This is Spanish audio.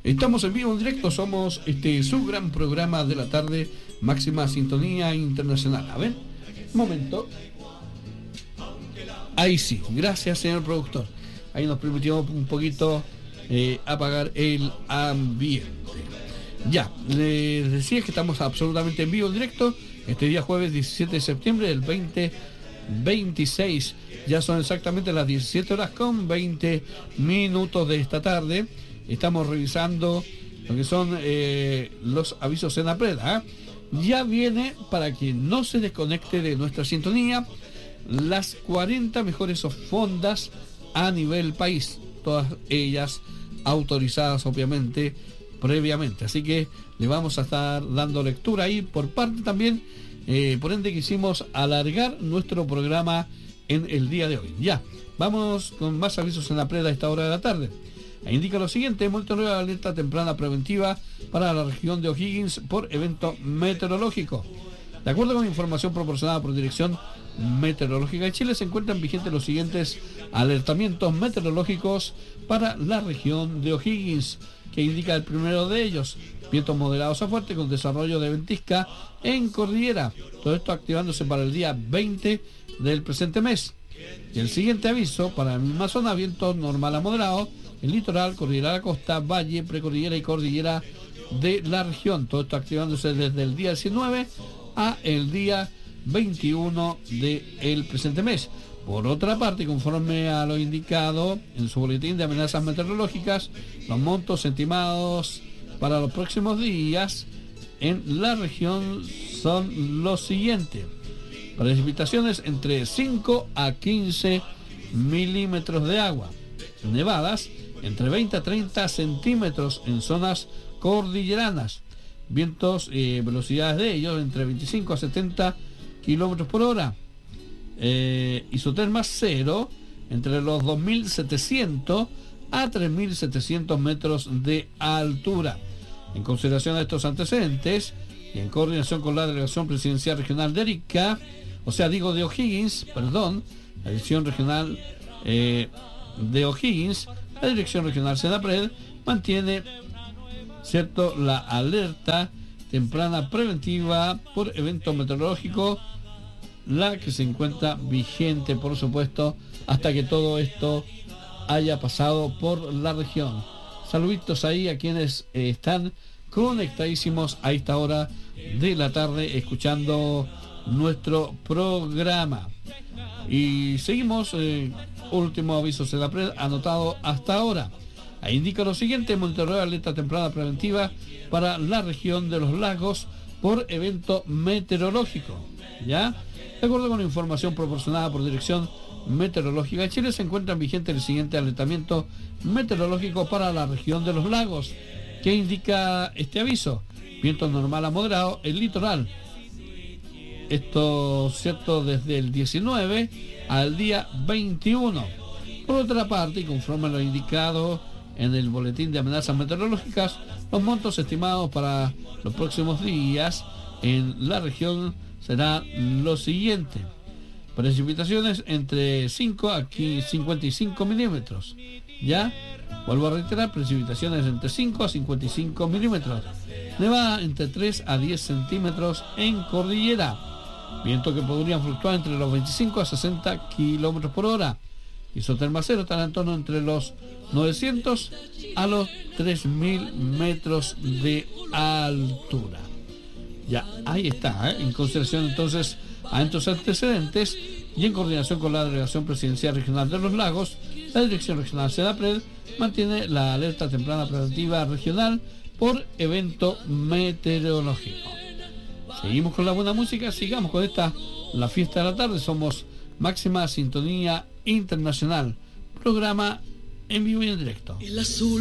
Estamos en vivo, en directo, somos su gran programa de la tarde, Máxima Sintonía Internacional. A ver, un momento. Ahí sí, gracias señor productor. Ahí nos permitió un poquito apagar el ambiente. Ya, les decía que estamos absolutamente en vivo, en directo, este día jueves 17 de septiembre del 2026. Ya son exactamente las 17 horas con 20 minutos de esta tarde. Estamos revisando lo que son los avisos en la preda. Ya viene, para que no se desconecte de nuestra sintonía, las 40 mejores fondas a nivel país. Todas ellas autorizadas, obviamente, previamente. Así que le vamos a estar dando lectura ahí por parte también. Por ende, quisimos alargar nuestro programa en el día de hoy. Ya, vamos con más avisos en la preda a esta hora de la tarde. Indica lo siguiente: monitoreo de alerta temprana preventiva para la región de O'Higgins por evento meteorológico. De acuerdo con información proporcionada por Dirección Meteorológica de Chile, se encuentran vigentes los siguientes alertamientos meteorológicos para la región de O'Higgins, que indica el primero de ellos: vientos moderados a fuertes con desarrollo de ventisca en cordillera. Todo esto activándose para el día 20 del presente mes. Y el siguiente aviso para la misma zona: viento normal a moderado en litoral, cordillera de la costa, valle, precordillera y cordillera de la región. Todo esto activándose desde el día 19 a el día 21 del presente mes. Por otra parte, conforme a lo indicado en su boletín de amenazas meteorológicas, los montos estimados para los próximos días en la región son los siguientes: precipitaciones entre 5 a 15 milímetros de agua, nevadas entre 20 a 30 centímetros en zonas cordilleranas, vientos velocidades de ellos entre 25 a 70 kilómetros por hora, isotermas cero entre los 2.700 a 3.700 metros de altura. En consideración de estos antecedentes y en coordinación con la Delegación Presidencial Regional de Arica, de O'Higgins, la Dirección Regional de O'Higgins, la Dirección Regional Senapred mantiene, la alerta temprana preventiva por evento meteorológico, la que se encuentra vigente, por supuesto, hasta que todo esto haya pasado por la región. Saluditos ahí a quienes están conectadísimos a esta hora de la tarde escuchando nuestro programa. Y seguimos, último aviso de la pred anotado hasta ahora. Ahí indica lo siguiente: monitoreo de alerta temprana preventiva para la región de los lagos por evento meteorológico. ¿Ya? De acuerdo con la información proporcionada por Dirección Meteorológica de Chile, se encuentran vigentes el siguiente alertamiento meteorológico para la región de los lagos. ¿Qué indica este aviso? Viento normal a moderado en litoral. Esto, desde el 19 al día 21. Por otra parte, y conforme a lo indicado en el boletín de amenazas meteorológicas, los montos estimados para los próximos días en la región será lo siguiente: precipitaciones entre 5 a 55 milímetros. Ya, vuelvo a reiterar, precipitaciones entre 5 a 55 milímetros. Nevada entre 3 a 10 centímetros en cordillera. Viento que podrían fluctuar entre los 25 a 60 kilómetros por hora. Isoterma cero estará en torno entre los 900 a los 3.000 metros de altura. Ya, ahí está, en consideración entonces a estos antecedentes y en coordinación con la Delegación Presidencial Regional de los Lagos, la Dirección Regional Senapred mantiene la alerta temprana preventiva regional por evento meteorológico. Seguimos con la buena música, sigamos con la fiesta de la tarde. Somos Máxima Sintonía Internacional, programa en vivo y en directo. El azul